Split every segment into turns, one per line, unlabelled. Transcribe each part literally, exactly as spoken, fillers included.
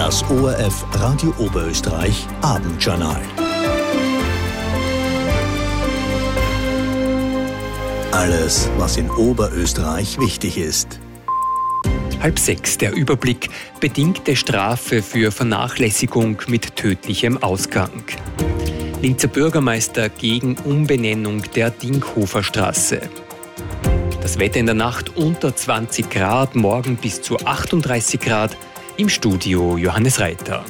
Das O R F Radio Oberösterreich Abendjournal. Alles, was in Oberösterreich wichtig ist.
Halb sechs, der Überblick. Bedingte Strafe für Vernachlässigung mit tödlichem Ausgang. Linzer Bürgermeister gegen Umbenennung der Dinghofer Straße. Das Wetter in der Nacht unter zwanzig Grad, morgen bis zu achtunddreißig Grad. Im Studio Johannes Reiter.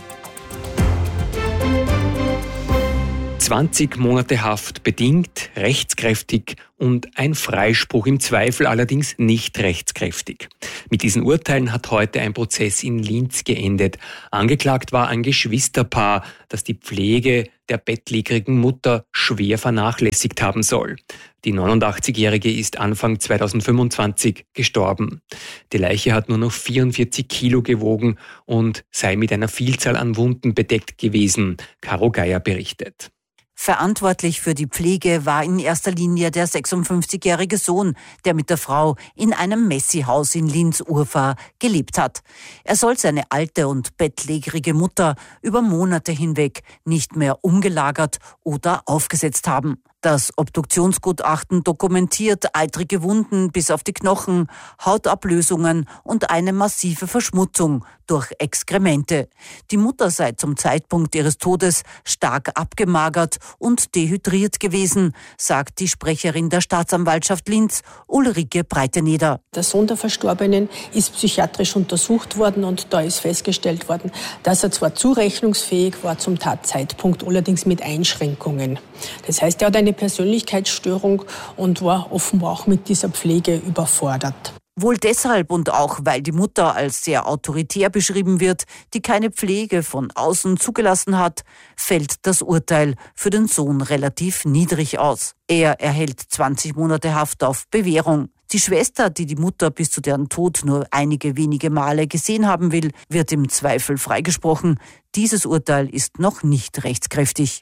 zwanzig Monate Haft bedingt, rechtskräftig und ein Freispruch im Zweifel allerdings nicht rechtskräftig. Mit diesen Urteilen hat heute ein Prozess in Linz geendet. Angeklagt war ein Geschwisterpaar, das die Pflege der bettlägerigen Mutter schwer vernachlässigt haben soll. Die neunundachtzigjährige ist Anfang zweitausendfünfundzwanzig gestorben. Die Leiche hat nur noch vierundvierzig Kilo gewogen und sei mit einer Vielzahl an Wunden bedeckt gewesen, Caro Geier berichtet.
Verantwortlich für die Pflege war in erster Linie der sechsundfünfzigjährige Sohn, der mit der Frau in einem Messi-Haus in Linz-Urfahr gelebt hat. Er soll seine alte und bettlägerige Mutter über Monate hinweg nicht mehr umgelagert oder aufgesetzt haben. Das Obduktionsgutachten dokumentiert eitrige Wunden bis auf die Knochen, Hautablösungen und eine massive Verschmutzung durch Exkremente. Die Mutter sei zum Zeitpunkt ihres Todes stark abgemagert und dehydriert gewesen, sagt die Sprecherin der Staatsanwaltschaft Linz, Ulrike Breiteneder.
Der Sohn der Verstorbenen ist psychiatrisch untersucht worden und da ist festgestellt worden, dass er zwar zurechnungsfähig war zum Tatzeitpunkt, allerdings mit Einschränkungen. Das heißt, er hat eine Persönlichkeitsstörung und war offenbar auch mit dieser Pflege überfordert.
Wohl deshalb und auch, weil die Mutter als sehr autoritär beschrieben wird, die keine Pflege von außen zugelassen hat, fällt das Urteil für den Sohn relativ niedrig aus. Er erhält zwanzig Monate Haft auf Bewährung. Die Schwester, die die Mutter bis zu deren Tod nur einige wenige Male gesehen haben will, wird im Zweifel freigesprochen. Dieses Urteil ist noch nicht rechtskräftig.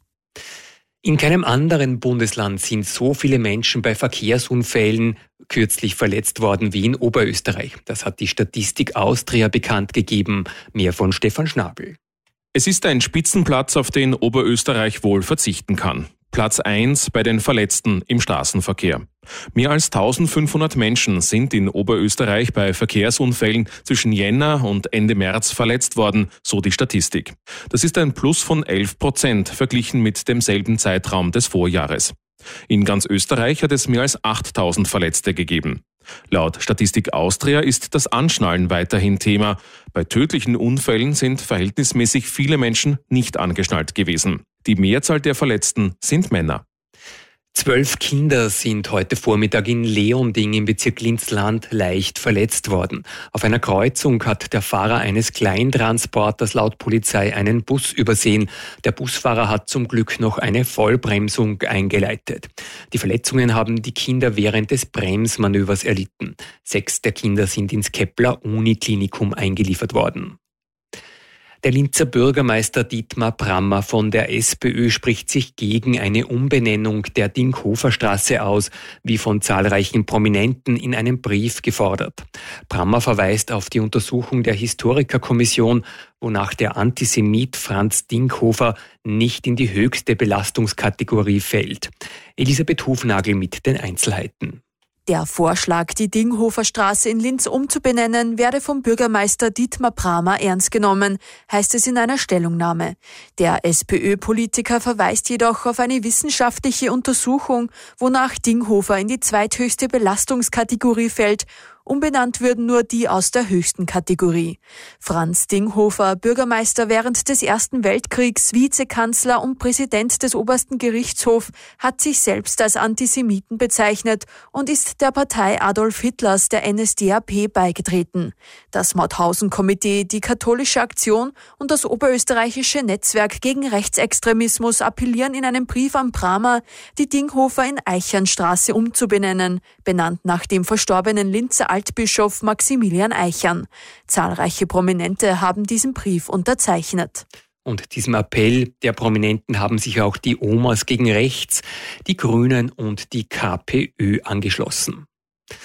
In keinem anderen Bundesland sind so viele Menschen bei Verkehrsunfällen kürzlich verletzt worden wie in Oberösterreich. Das hat die Statistik Austria bekannt gegeben. Mehr von Stefan Schnabel.
Es ist ein Spitzenplatz, auf den Oberösterreich wohl verzichten kann. Platz eins bei den Verletzten im Straßenverkehr. Mehr als eintausendfünfhundert Menschen sind in Oberösterreich bei Verkehrsunfällen zwischen Jänner und Ende März verletzt worden, so die Statistik. Das ist ein Plus von elf Prozent verglichen mit demselben Zeitraum des Vorjahres. In ganz Österreich hat es mehr als achttausend Verletzte gegeben. Laut Statistik Austria ist das Anschnallen weiterhin Thema. Bei tödlichen Unfällen sind verhältnismäßig viele Menschen nicht angeschnallt gewesen. Die Mehrzahl der Verletzten sind Männer.
Zwölf Kinder sind heute Vormittag in Leonding im Bezirk Linz-Land leicht verletzt worden. Auf einer Kreuzung hat der Fahrer eines Kleintransporters laut Polizei einen Bus übersehen. Der Busfahrer hat zum Glück noch eine Vollbremsung eingeleitet. Die Verletzungen haben die Kinder während des Bremsmanövers erlitten. Sechs der Kinder sind ins Kepler-Uniklinikum eingeliefert worden. Der Linzer Bürgermeister Dietmar Brammer von der SPÖ spricht sich gegen eine Umbenennung der Dinghofer Straße aus, wie von zahlreichen Prominenten in einem Brief gefordert. Brammer verweist auf die Untersuchung der Historikerkommission, wonach der Antisemit Franz Dinghofer nicht in die höchste Belastungskategorie fällt. Elisabeth Hufnagel mit den Einzelheiten.
Der Vorschlag, die Dinghofer Straße in Linz umzubenennen, werde vom Bürgermeister Dietmar Brammer ernst genommen, heißt es in einer Stellungnahme. Der SPÖ-Politiker verweist jedoch auf eine wissenschaftliche Untersuchung, wonach Dinghofer in die zweithöchste Belastungskategorie fällt. Umbenannt würden nur die aus der höchsten Kategorie. Franz Dinghofer, Bürgermeister während des Ersten Weltkriegs, Vizekanzler und Präsident des Obersten Gerichtshofs, hat sich selbst als Antisemiten bezeichnet und ist der Partei Adolf Hitlers, der N S D A P, beigetreten. Das Mauthausen-Komitee, die Katholische Aktion und das Oberösterreichische Netzwerk gegen Rechtsextremismus appellieren in einem Brief an Brammer, die Dinghofer in Eichernstraße umzubenennen, benannt nach dem verstorbenen Linzer Altbischof Maximilian Eichern. Zahlreiche Prominente haben diesen Brief unterzeichnet.
Und diesem Appell der Prominenten haben sich auch die Omas gegen Rechts, die Grünen und die KPÖ angeschlossen.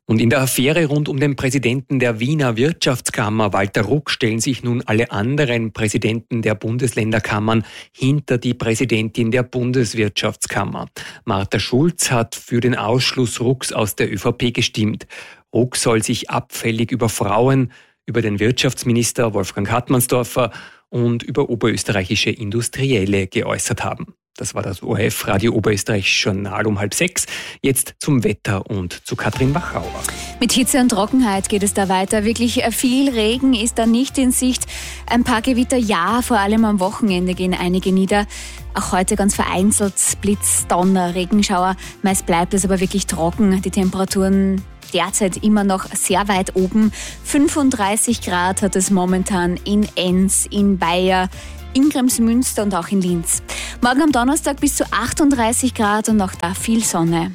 Und in der Affäre rund um den Präsidenten der Wiener Wirtschaftskammer, Walter Ruck, stellen sich nun alle anderen Präsidenten der Bundesländerkammern hinter die Präsidentin der Bundeswirtschaftskammer. Martha Schulz hat für den Ausschluss Rucks aus der ÖVP gestimmt. Ruck soll sich abfällig über Frauen, über den Wirtschaftsminister Wolfgang Hartmannsdorfer und über oberösterreichische Industrielle geäußert haben. Das war das O R F Radio Oberösterreich Journal um halb sechs. Jetzt zum Wetter und zu Katrin Wachauer.
Mit Hitze und Trockenheit geht es da weiter. Wirklich viel Regen ist da nicht in Sicht. Ein paar Gewitter, ja, vor allem am Wochenende gehen einige nieder. Auch heute ganz vereinzelt Blitz, Donner, Regenschauer. Meist bleibt es aber wirklich trocken. Die Temperaturen derzeit immer noch sehr weit oben. fünfunddreißig Grad hat es momentan in Enns, in Bayer, in Kremsmünster und auch in Linz. Morgen am Donnerstag bis zu achtunddreißig Grad und auch da viel Sonne.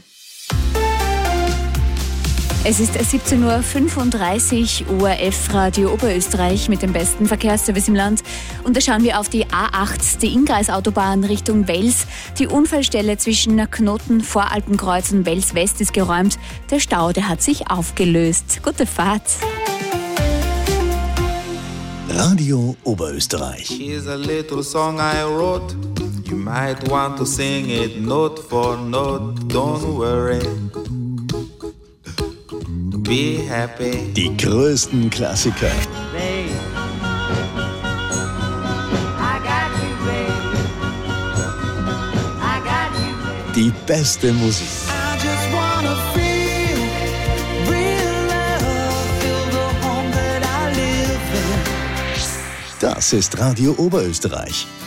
Es ist siebzehn Uhr fünfunddreißig, O R F Radio Oberösterreich mit dem besten Verkehrsservice im Land. Und da schauen wir auf die A acht, die Inngreisautobahn Richtung Wels. Die Unfallstelle zwischen Knoten, Voralpenkreuz und Wels West ist geräumt. Der Stau, der hat sich aufgelöst. Gute Fahrt.
Radio Oberösterreich.
Here's a little song I wrote. You might want to sing it note for note. Don't worry. Be happy.
Die größten Klassiker.
Babe.
I got you, babe. I got you, babe.
Die beste Musik.
I just wanna feel real love, feel the home that I live in.
Das ist Radio Oberösterreich.